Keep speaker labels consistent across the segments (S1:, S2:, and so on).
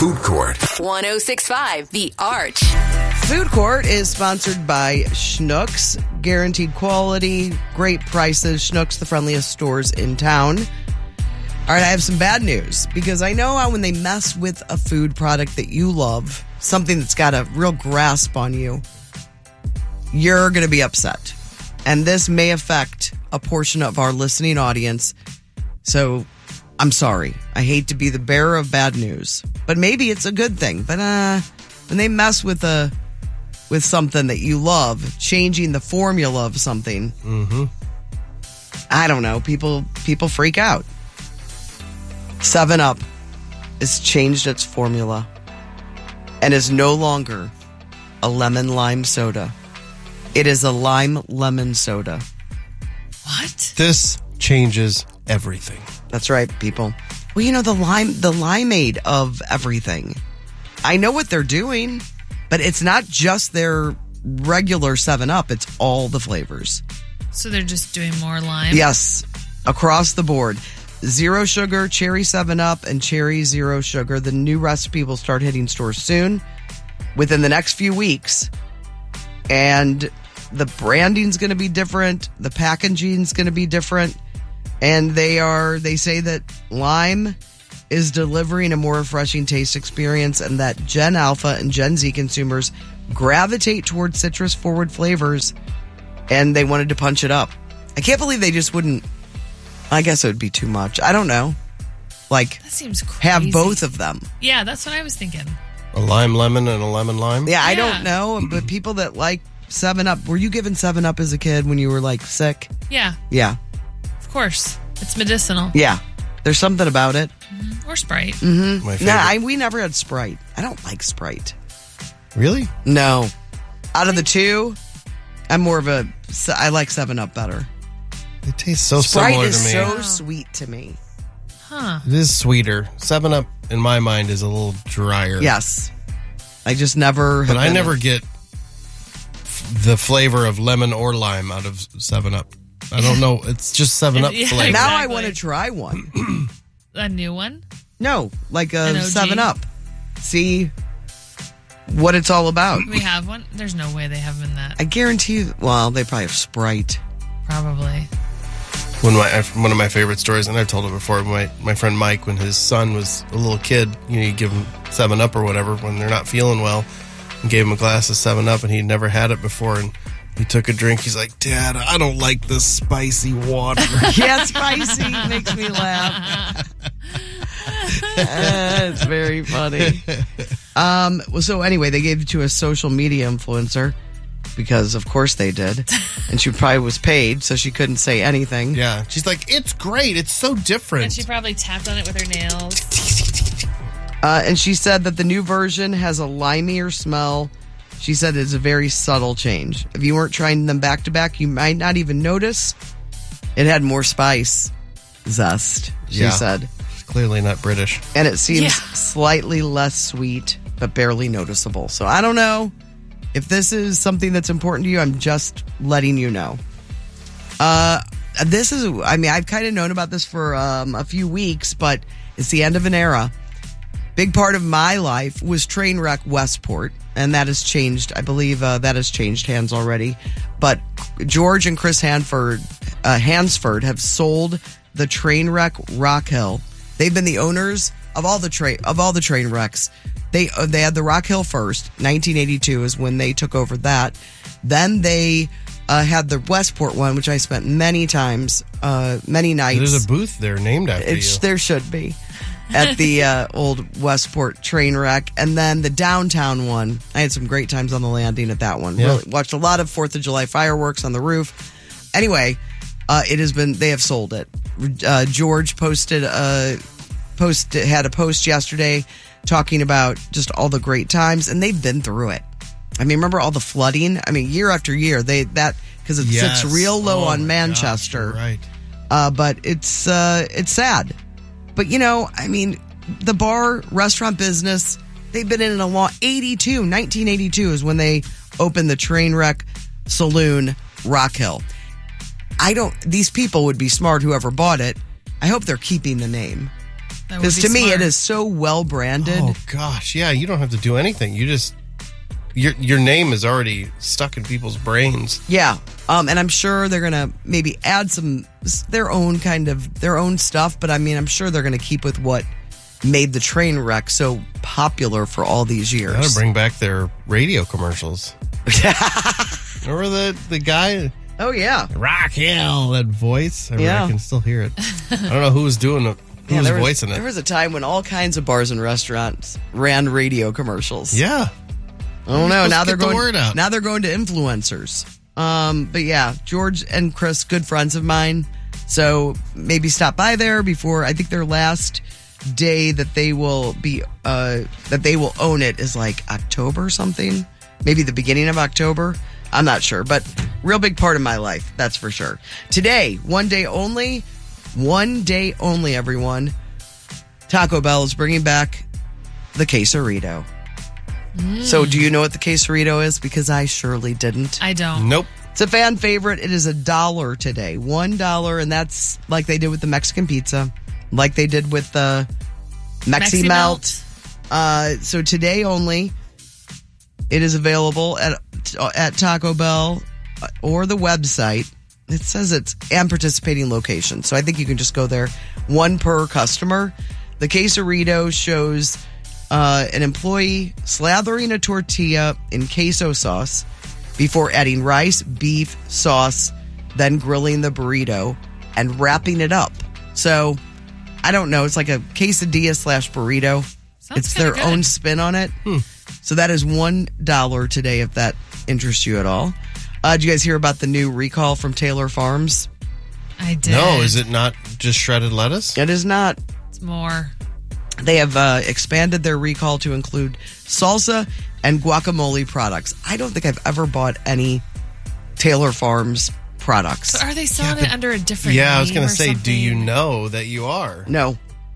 S1: Food Court.
S2: 106.5 The Arch.
S3: Food Court is sponsored by Schnucks. Guaranteed quality, great prices. Schnucks, the friendliest stores in town. All right, I have some bad news because I know how when they mess with a food product that you love, something that's got a real grasp on you, you're going to be upset. And this may affect a portion of our listening audience. So I'm sorry. I hate to be the bearer of bad news, but maybe it's a good thing. But when they mess with something that you love, changing the formula of something, I don't know. People freak out. 7-Up has changed its formula and is no longer a lemon lime soda. It is a lime lemon soda.
S4: What?
S5: This changes everything.
S3: That's right, people. Well, you know, the limeade of everything. I know what they're doing, but it's not just their regular 7-Up. It's all the flavors.
S4: So they're just doing more lime?
S3: Yes, across the board. Zero sugar, cherry 7-Up, and cherry zero sugar. The new recipe will start hitting stores soon, within the next few weeks. And the branding's going to be different. The packaging's going to be different. And they say that lime is delivering a more refreshing taste experience and that Gen Alpha and Gen Z consumers gravitate towards citrus-forward flavors, and they wanted to punch it up. I can't believe they just wouldn't. I guess it would be too much. I don't know. Like,
S4: that seems crazy.
S3: Have both of them.
S4: Yeah, that's what I was thinking.
S5: A lime lemon and a lemon lime?
S3: Yeah, I don't know. But people that like 7-Up, were you given 7-Up as a kid when you were like sick?
S4: Yeah.
S3: Yeah.
S4: Of course. It's medicinal.
S3: Yeah. There's something about it.
S4: Mm-hmm. Or Sprite.
S3: Mm-hmm.
S5: My favorite.
S3: We never had Sprite. I don't like Sprite.
S5: Really?
S3: No. Out of the two, I like 7-Up better.
S5: It tastes so
S3: Sprite
S5: similar to me.
S3: Sprite is so sweet to me.
S4: Huh.
S5: It is sweeter. 7-Up, in my mind, is a little drier.
S3: Yes. I just never...
S5: But I never get the flavor of lemon or lime out of 7-Up. I don't know. It's just 7-Up
S4: Yeah,
S5: flavor.
S3: Now
S4: exactly.
S3: I want to try one.
S4: A new one?
S3: No, like a
S4: An OG?
S3: 7-Up. See what it's all about.
S4: Do we have one? There's no way they have them in that.
S3: I guarantee you, well, they probably have Sprite.
S4: Probably.
S5: One of my favorite stories, and I've told it before, my friend Mike, when his son was a little kid, you give him 7-Up or whatever when they're not feeling well, and gave him a glass of 7-Up, and he'd never had it before, and he took a drink. He's like, Dad, I don't like this spicy water.
S3: Yeah, spicy makes me laugh. It's very funny. So anyway, they gave it to a social media influencer because, of course, they did. And she probably was paid, so she couldn't say anything.
S5: Yeah. She's like, it's great. It's so different.
S4: And she probably tapped on it with her nails.
S3: And she said that the new version has a limier smell. She said it's a very subtle change. If you weren't trying them back to back, you might not even notice. It had more spice, zest, she said.
S5: She's clearly not British.
S3: And it seems slightly less sweet, but barely noticeable. So I don't know if this is something that's important to you. I'm just letting you know. I've kind of known about this for a few weeks, but it's the end of an era. Big part of my life was Trainwreck Westport, and that has changed. I believe that has changed hands already. But George and Chris Hansford have sold the Trainwreck Rock Hill. They've been the owners of all the train wrecks. They had the Rock Hill first. 1982 is when they took over that. Then they had the Westport one, which I spent many times, many nights.
S5: There's a booth there named after you.
S3: There should be. At the old Westport train wreck. And then the downtown one, I had some great times on the landing at that one.
S5: Yeah.
S3: Really watched a lot of 4th of July fireworks on the roof. Anyway, they have sold it. George had a post yesterday talking about just all the great times, and they've been through it. I mean, remember all the flooding? I mean, year after year, because it sits real low on Manchester.
S5: Gosh, right.
S3: But it's sad. But, I mean, the bar, restaurant business, they've been in it a long... 1982 is when they opened the Trainwreck Saloon Rock Hill. These people would be smart, whoever bought it. I hope they're keeping the name.
S4: That would
S3: Because
S4: be
S3: to me,
S4: smart.
S3: it is so well branded.
S5: Oh gosh, yeah. You don't have to do anything. You just your name is already stuck in people's brains.
S3: Yeah. And I'm sure they're going to maybe add their own stuff. But I mean, I'm sure they're going to keep with what made the train wreck so popular for all these years.
S5: Gotta bring back their radio commercials. Remember the guy?
S3: Oh, yeah.
S5: Rock Hill, that voice.
S3: Yeah.
S5: I can still hear it. I don't know who was doing it. Who was voicing it?
S3: There was a time when all kinds of bars and restaurants ran radio commercials.
S5: Yeah.
S3: I don't know. Now
S5: Let's
S3: they're
S5: get the
S3: going.
S5: word out.
S3: Now they're going to influencers. But yeah, George and Chris, good friends of mine. So maybe stop by there before. I think their last day that they will own it is like October something. Maybe the beginning of October. I'm not sure, but real big part of my life. That's for sure. Today, one day only, everyone. Taco Bell is bringing back the quesarito. So do you know what the quesarito is? Because I surely didn't.
S4: I don't.
S5: Nope.
S3: It's a fan favorite. It is $1 today. $1, and that's like they did with the Mexican pizza, like they did with the Mexi Melt. So today only, it is available at Taco Bell or the website. It says it's and participating locations. So I think you can just go there, one per customer. The quesarito shows an employee slathering a tortilla in queso sauce before adding rice, beef, sauce, then grilling the burrito and wrapping it up. So, I don't know. It's like a quesadilla / burrito.
S4: Sounds
S3: It's their
S4: kinda good.
S3: own spin on it. So that is $1 today if that interests you at all. Did you guys hear about the new recall from Taylor Farms?
S4: I did.
S5: No, is it not just shredded lettuce?
S3: It is not.
S4: It's more.
S3: They have expanded their recall to include salsa and guacamole products. I don't think I've ever bought any Taylor Farms products.
S4: So are they selling it under a different name?
S5: Yeah, I was going to
S4: or
S5: say, do you
S4: something?
S5: know that you are?
S3: No.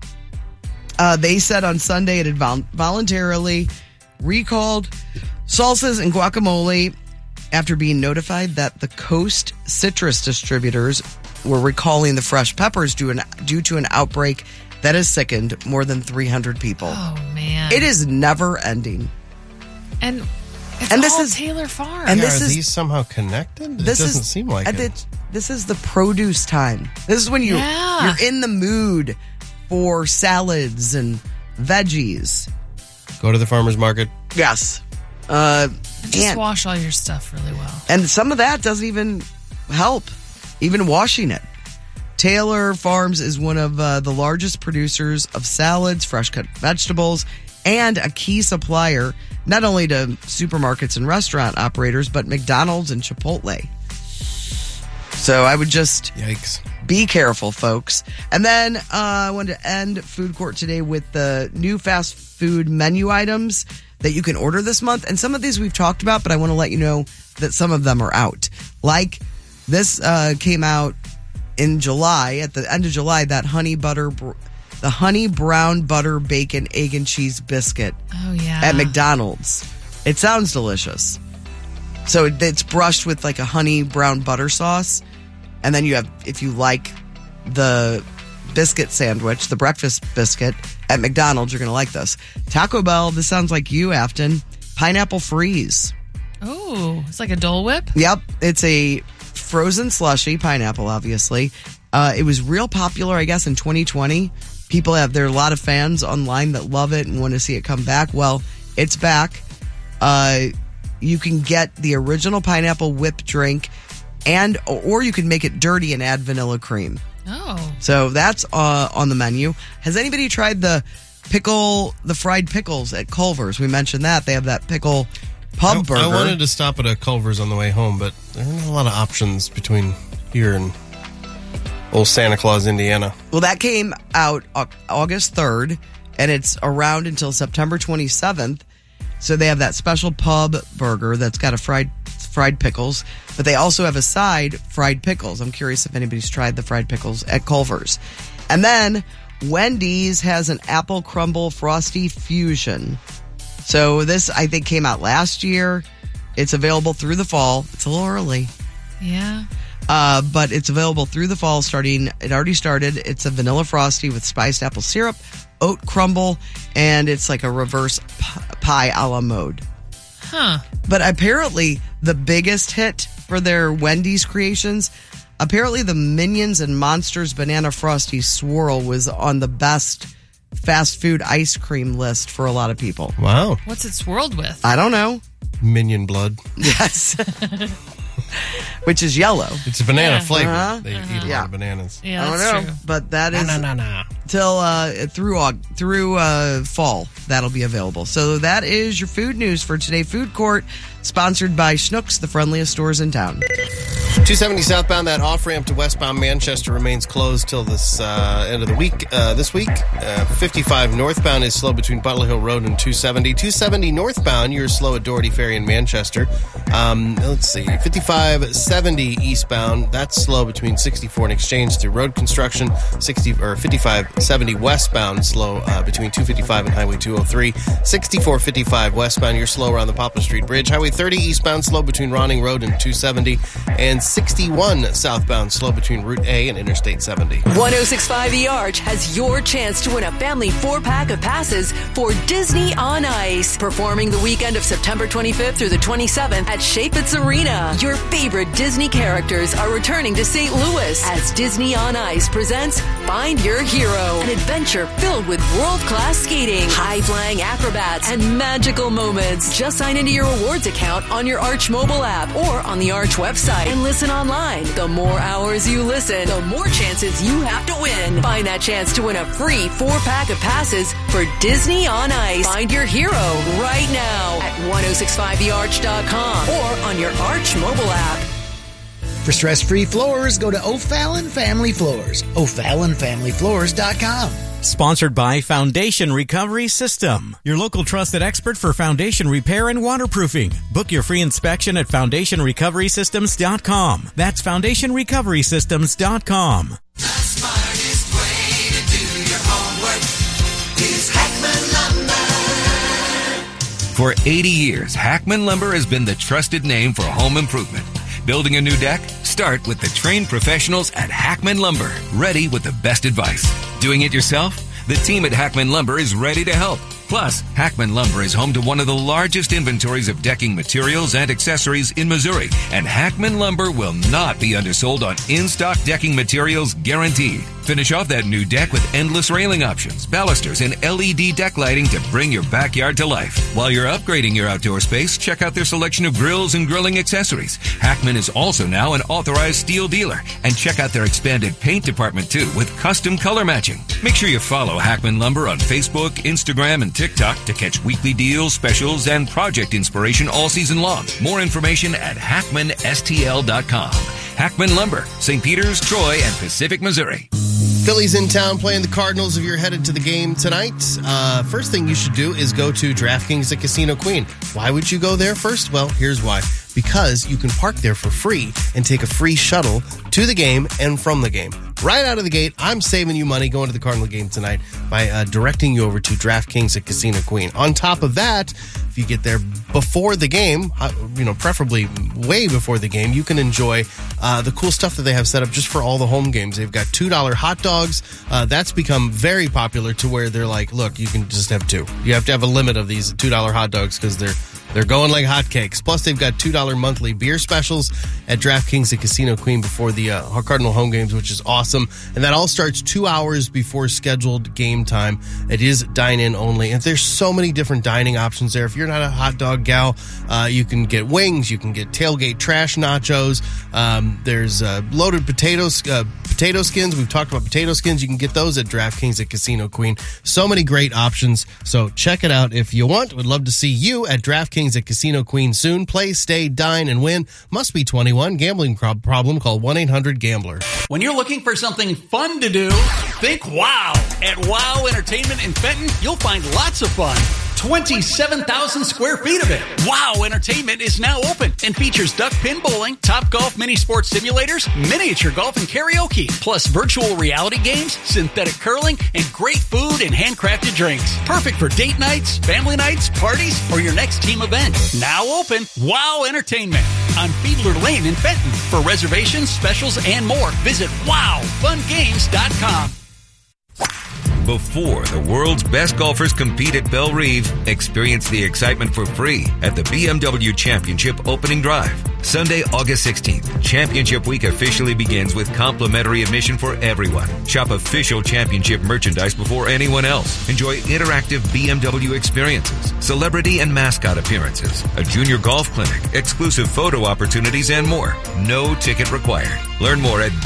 S3: They said on Sunday it had voluntarily recalled salsas and guacamole after being notified that the Coast citrus distributors were recalling the fresh peppers due to an outbreak that has sickened more than 300 people.
S4: Oh, man.
S3: It is never ending.
S4: And it's
S3: And
S4: all
S3: this is-
S4: Taylor Farms.
S3: and
S5: Yeah,
S3: this
S5: are
S3: is-
S5: these somehow connected? It
S3: This
S5: doesn't
S3: is,
S5: seem like
S3: and
S5: it.
S3: This is the produce time. This is when you're in the mood for salads and veggies.
S5: Go to the farmer's market.
S3: Yes.
S4: Just wash all your stuff really well.
S3: And some of that doesn't even help, even washing it. Taylor Farms is one of the largest producers of salads, fresh cut vegetables, and a key supplier not only to supermarkets and restaurant operators, but McDonald's and Chipotle. So I would just
S5: Yikes.
S3: be careful, folks. And then I wanted to end Food Court today with the new fast food menu items that you can order this month. And some of these we've talked about, but I want to let you know that some of them are out. Like this came out in July, at the end of July, that the honey brown butter bacon egg and cheese biscuit
S4: Oh, yeah.
S3: at McDonald's. It sounds delicious. So it's brushed with like a honey brown butter sauce. And then you have, if you like the biscuit sandwich, the breakfast biscuit at McDonald's, you're going to like this. Taco Bell, this sounds like you, Afton. Pineapple freeze.
S4: Oh, it's like a Dole Whip?
S3: Yep. It's a frozen slushy, pineapple, obviously. It was real popular, I guess, in 2020. There are a lot of fans online that love it and want to see it come back. Well, it's back. You can get the original pineapple whip drink, or you can make it dirty and add vanilla cream.
S4: Oh.
S3: So that's on the menu. Has anybody tried the fried pickles at Culver's? We mentioned that. They have that pickle pub burger.
S5: I wanted to stop at a Culver's on the way home, but there aren't a lot of options between here and old Santa Claus, Indiana.
S3: Well, that came out August 3rd, and it's around until September 27th. So they have that special pub burger that's got a fried pickles, but they also have a side fried pickles. I'm curious if anybody's tried the fried pickles at Culver's. And then Wendy's has an apple crumble frosty fusion. So this, I think, came out last year. It's available through the fall. It's a little early.
S4: Yeah.
S3: But it's available through the fall starting. It already started. It's a vanilla frosty with spiced apple syrup, oat crumble, and it's like a reverse pie a la mode.
S4: Huh.
S3: But apparently the biggest hit for their Wendy's creations, apparently the Minions and Monsters Banana Frosty Swirl was on the best fast food ice cream list for a lot of people.
S5: Wow.
S4: What's it swirled with?
S3: I don't know.
S5: Minion blood.
S3: Yes. Which is yellow.
S5: It's a banana
S4: Yeah.
S5: flavor.
S3: Uh-huh.
S5: They eat a lot of bananas.
S4: Yeah,
S3: I don't
S4: that's
S3: know.
S4: true.
S3: But that is
S5: No.
S3: till through fall. That'll be available. So that is your food news for today. Food Court, sponsored by Schnucks, the friendliest stores in town.
S5: 270 southbound, that off-ramp to westbound Manchester remains closed till this end of the week. This week, 55 northbound is slow between Butler Hill Road and 270. 270 northbound, you're slow at Doherty Ferry in Manchester. Let's see, 5570 eastbound, that's slow between 64 and Exchange through road construction. 5570 westbound, slow between 255 and Highway 203. 6455 westbound, you're slow around the Poplar Street Bridge. Highway 30 eastbound, slow between Ronning Road and 270. And 61 southbound, slow between Route A and Interstate 70.
S2: 106.5 The Arch has your chance to win a family 4-pack of passes for Disney on Ice. Performing the weekend of September 25th through the 27th at Chaifetz Arena. Your favorite Disney characters are returning to St. Louis as Disney on Ice presents Find Your Hero, an adventure filled with world-class skating, high-flying acrobats, and magical moments. Just sign into your rewards account on your Arch mobile app or on the Arch website and listen online. The more hours you listen, the more chances you have to win. Find that chance to win a free 4-pack of passes for Disney on Ice. Find your hero right now at 1065thearch.com or on your Arch mobile app.
S1: For stress-free floors, go to O'Fallon Family Floors. O'FallonFamilyFloors.com.
S6: Sponsored by Foundation Recovery System, your local trusted expert for foundation repair and waterproofing. Book your free inspection at FoundationRecoverySystems.com. That's FoundationRecoverySystems.com.
S7: The smartest way to do your homework is Hackman Lumber.
S8: For 80 years, Hackman Lumber has been the trusted name for home improvement. Building a new deck? Start with the trained professionals at Hackman Lumber, ready with the best advice. Doing it yourself? The team at Hackman Lumber is ready to help. Plus, Hackman Lumber is home to one of the largest inventories of decking materials and accessories in Missouri, and Hackman Lumber will not be undersold on in-stock decking materials guaranteed. Finish off that new deck with endless railing options, balusters, and LED deck lighting to bring your backyard to life. While you're upgrading your outdoor space, check out their selection of grills and grilling accessories. Hackman is also now an authorized steel dealer, and check out their expanded paint department too with custom color matching. Make sure you follow Hackman Lumber on Facebook, Instagram, and TikTok to catch weekly deals, specials, and project inspiration all season long. More information at HackmanSTL.com. Hackman Lumber, St. Peters, Troy, and Pacific, Missouri.
S5: Phillies in town playing the Cardinals. If you're headed to the game tonight, first thing you should do is go to DraftKings at Casino Queen. Why would you go there first? Well, here's why. Because you can park there for free and take a free shuttle to the game and from the game. Right out of the gate, I'm saving you money going to the Cardinal game tonight by directing you over to DraftKings at Casino Queen. On top of that, if you get there before the game, preferably way before the game, you can enjoy the cool stuff that they have set up just for all the home games. They've got $2 hot dogs. That's become very popular to where they're like, look, you can just have two. You have to have a limit of these $2 hot dogs because they're going like hotcakes. Plus, they've got $2 monthly beer specials at DraftKings at Casino Queen before the Cardinal home games, which is awesome. And that all starts 2 hours before scheduled game time. It is dine-in only. And there's so many different dining options there. If you're not a hot dog gal, you can get wings. You can get tailgate trash nachos. There's loaded potato skins. We've talked about potato skins. You can get those at DraftKings at Casino Queen. So many great options. So check it out if you want. Would love to see you at DraftKings at Casino Queen soon. Play, stay, dine, and win. Must be 21. Gambling problem? Call 1-800-GAMBLER.
S9: When you're looking for something fun to do, think WOW. At WOW Entertainment in Fenton, you'll find lots of fun. 27,000 square feet of it. WOW Entertainment is now open and features duck pin bowling, Top Golf mini sports simulators, miniature golf, and karaoke, plus virtual reality games, synthetic curling, and great food and handcrafted drinks. Perfect for date nights, family nights, parties, or your next team event. Now open, WOW Entertainment. on Fiedler Lane in Fenton. For reservations, specials, and more, visit wowfungames.com.
S8: Before the world's best golfers compete at Belle Reve, experience the excitement for free at the BMW Championship Opening Drive. Sunday, August 16th, Championship Week officially begins with complimentary admission for everyone. Shop official championship merchandise before anyone else. Enjoy interactive BMW experiences, celebrity and mascot appearances, a junior golf clinic, exclusive photo opportunities, and more. No ticket required. Learn more at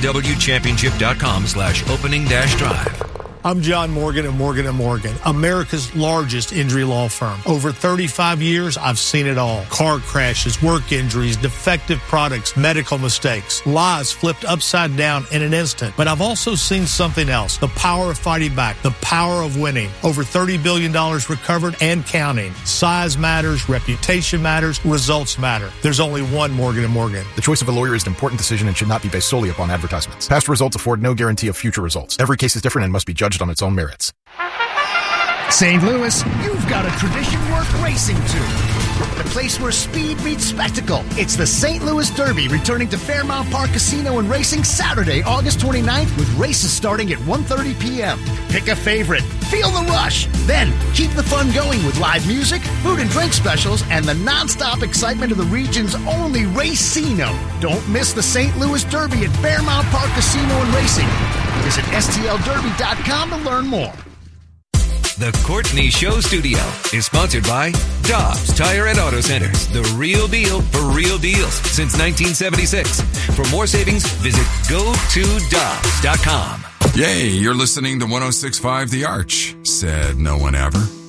S8: bmwchampionship.com/opening-drive.
S10: I'm John Morgan of Morgan & Morgan, America's largest injury law firm. Over 35 years, I've seen it all. Car crashes, work injuries, defective products, medical mistakes, lives flipped upside down in an instant. But I've also seen something else, the power of fighting back, the power of winning. Over $30 billion recovered and counting. Size matters, reputation matters, results matter. There's only one Morgan & Morgan.
S11: The choice of a lawyer is an important decision and should not be based solely upon advertisements. Past results afford no guarantee of future results. Every case is different and must be judged on its own merits.
S1: St. Louis, you've got a tradition worth racing to. The place where speed meets spectacle. It's the St. Louis Derby, returning to Fairmount Park Casino and Racing Saturday, August 29th, with races starting at 1:30 p.m. Pick a favorite. Feel the rush. Then keep the fun going with live music, food and drink specials, and the nonstop excitement of the region's only Racino. Don't miss the St. Louis Derby at Fairmount Park Casino and Racing. Visit STLDerby.com to learn more.
S8: The Courtney Show Studio is sponsored by Dobbs Tire and Auto Centers. The real deal for real deals since 1976. For more savings, visit GoToDobbs.com.
S12: Yay, you're listening to 106.5 The Arch, said no one ever.